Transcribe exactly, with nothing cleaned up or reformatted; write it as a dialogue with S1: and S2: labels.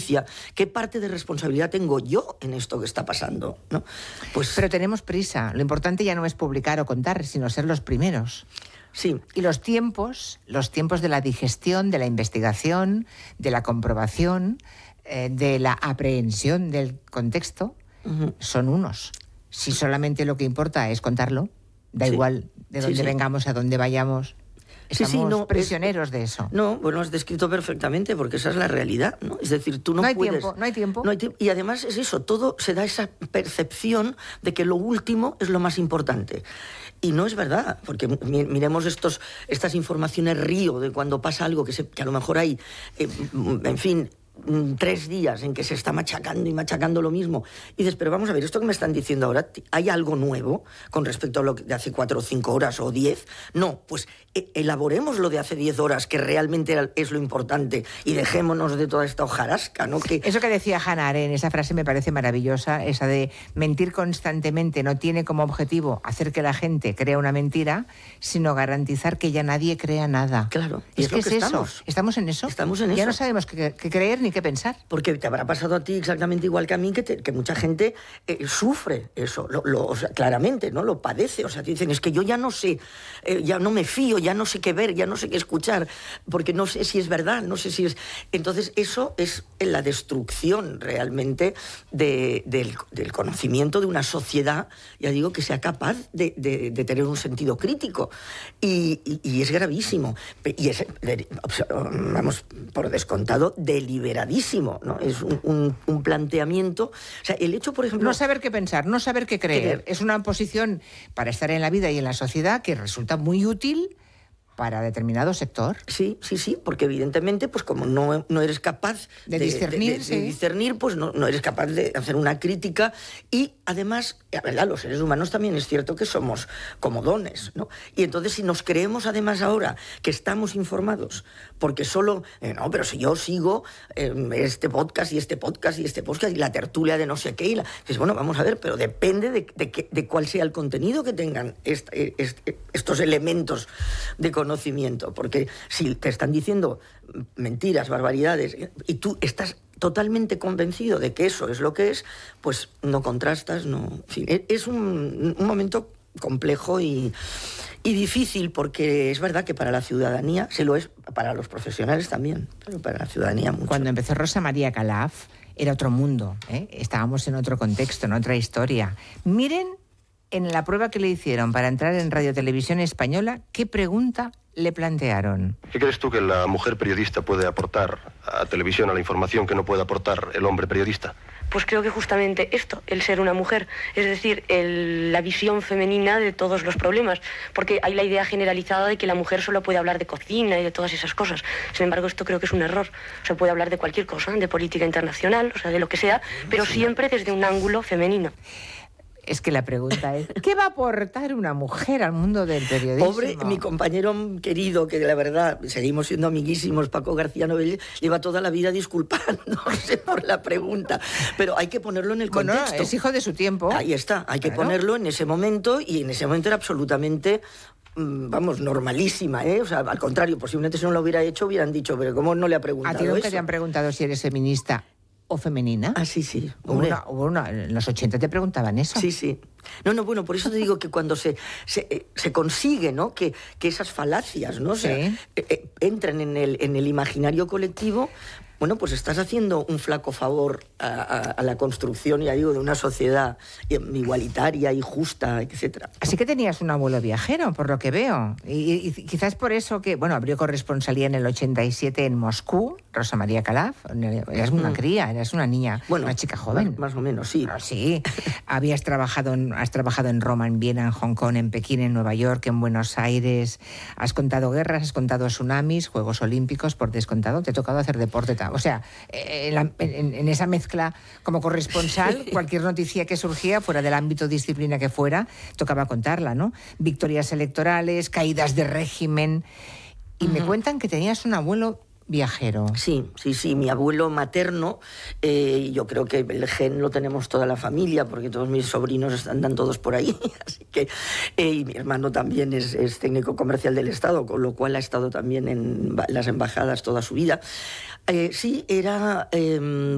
S1: justicia, ¿qué parte de responsabilidad tengo yo en esto que está pasando? ¿No? Pues,
S2: Pero tenemos prisa. Lo importante ya no es publicar o contar, sino ser los primeros.
S1: sí.
S2: Y los tiempos, los tiempos de la digestión, de la investigación, de la comprobación, eh, de la aprehensión del contexto, uh-huh. son unos. Si solamente lo que importa es contarlo, da sí. igual de dónde sí, sí. vengamos, a dónde vayamos. Estamos sí, sí, no, prisioneros
S1: es,
S2: de eso.
S1: No, bueno, has descrito perfectamente, porque esa es la realidad, ¿no? Es decir, tú no,
S2: no hay
S1: puedes...
S2: Tiempo, no hay tiempo.
S1: No hay tiempo. Y además es eso, todo se da esa percepción de que lo último es lo más importante. Y no es verdad, porque miremos estos, estas informaciones río de cuando pasa algo que, se, que a lo mejor hay, eh, en fin... tres días en que se está machacando y machacando lo mismo. Y dices, pero vamos a ver, esto que me están diciendo ahora, ¿hay algo nuevo con respecto a lo de hace cuatro o cinco horas o diez? No, pues elaboremos lo de hace diez horas, que realmente es lo importante, y dejémonos de toda esta hojarasca, ¿no? Que...
S2: Eso que decía Hannah Arendt, esa frase me parece maravillosa, esa de mentir constantemente no tiene como objetivo hacer que la gente crea una mentira, sino garantizar que ya nadie crea nada.
S1: Claro.
S2: Es,
S1: es
S2: que,
S1: lo que
S2: es
S1: estamos.
S2: eso. ¿Estamos en eso?
S1: Estamos en
S2: ya
S1: eso.
S2: Ya no sabemos qué, qué creer ni qué pensar.
S1: Porque te habrá pasado a ti exactamente igual que a mí, que, te, que mucha gente eh, sufre eso, lo, lo, o sea, claramente, ¿no? Lo padece. O sea, te dicen, es que yo ya no sé, eh, ya no me fío, ya no sé qué ver, ya no sé qué escuchar, porque no sé si es verdad, no sé si es... Entonces, eso es la destrucción realmente de, del, del conocimiento de una sociedad, ya digo, que sea capaz de, de, de tener un sentido crítico. Y, y, y es gravísimo. Y es, vamos, por descontado, deliberadísimo, ¿no? Es un, un, un planteamiento... O sea, el hecho, por ejemplo...
S2: No saber qué pensar, no saber qué creer. creer. Es una posición para estar en la vida y en la sociedad que resulta muy útil para determinado sector.
S1: Sí, sí, sí, porque evidentemente, pues como no, no eres capaz
S2: de, de discernir,
S1: de, de,
S2: sí.
S1: de discernir, pues no, no eres capaz de hacer una crítica. Y además, la verdad, los seres humanos también es cierto que somos comodones, ¿no? Y entonces, si nos creemos además ahora que estamos informados, porque solo, eh, no, pero si yo sigo eh, este podcast y este podcast y este podcast y la tertulia de no sé qué, y la, dices, bueno, vamos a ver, pero depende de, de, que, de cuál sea el contenido que tengan esta, este, estos elementos de conocimiento. Conocimiento, porque si te están diciendo mentiras, barbaridades, y tú estás totalmente convencido de que eso es lo que es, pues no contrastas, no... En fin, es un, un momento complejo y, y difícil, porque es verdad que para la ciudadanía, se lo es para los profesionales también, pero para la ciudadanía mucho.
S2: Cuando empezó Rosa María Calaf, era otro mundo, ¿eh? Estábamos en otro contexto, en otra historia. Miren en la prueba que le hicieron para entrar en Radio Televisión Española, ¿qué pregunta le plantearon?
S3: ¿Qué crees tú que la mujer periodista puede aportar a televisión, a la información que no puede aportar el hombre periodista?
S4: Pues creo que justamente esto, el ser una mujer, es decir, el, la visión femenina de todos los problemas, porque hay la idea generalizada de que la mujer solo puede hablar de cocina y de todas esas cosas. Sin embargo, esto creo que es un error. Se puede hablar de cualquier cosa, de política internacional, o sea, de lo que sea, pero siempre desde un ángulo femenino.
S2: Es que la pregunta es, ¿qué va a aportar una mujer al mundo del periodismo?
S1: Pobre, mi compañero querido, que la verdad, seguimos siendo amiguísimos, Paco García Novell, lleva toda la vida disculpándose por la pregunta, pero hay que ponerlo en el contexto.
S2: Bueno, es hijo de su tiempo.
S1: Ahí está, hay que
S2: claro.
S1: ponerlo en ese momento, y en ese momento era absolutamente... vamos, normalísima, ¿eh? O sea, al contrario, posiblemente si no lo hubiera hecho, hubieran dicho, pero ¿cómo no le ha preguntado
S2: eso? ¿A ti nunca
S1: eso?
S2: te han preguntado si eres feminista o femenina?
S1: Ah, sí, sí.
S2: Hubo una, hubo una, en los ochenta te preguntaban eso.
S1: Sí, sí. No, no, bueno, por eso te digo que cuando se, se, se consigue, ¿no? Que, que esas falacias, ¿no? O sea,
S2: sí.
S1: eh, eh, entren en el, en el imaginario colectivo, bueno, pues estás haciendo un flaco favor a, a, a la construcción, ya digo, de una sociedad igualitaria y justa, etcétera.
S2: Así que tenías un abuelo viajero, por lo que veo. Y, y quizás por eso que, bueno, abrió corresponsalía en el ochenta y siete en Moscú, Rosa María Calaf. Eras una cría, eras una niña, bueno, una chica joven.
S1: Más, más o menos, sí.
S2: Pero sí. Habías trabajado en, has trabajado en Roma, en Viena, en Hong Kong, en Pekín, en Nueva York, en Buenos Aires. Has contado guerras, has contado tsunamis, Juegos Olímpicos, por descontado. Te ha tocado hacer deporte. O sea, en, la, en, en esa mezcla como corresponsal, sí. Cualquier noticia que surgía, fuera del ámbito disciplina que fuera, tocaba contarla, ¿no? Victorias electorales, caídas de régimen. Y uh-huh. me cuentan que tenías un abuelo viajero.
S1: Sí, sí, sí. Mi abuelo materno, eh, yo creo que el gen lo tenemos toda la familia, porque todos mis sobrinos andan todos por ahí, así que... Eh, y mi hermano también es, es técnico comercial del Estado, con lo cual ha estado también en las embajadas toda su vida. Eh, sí, era... Eh,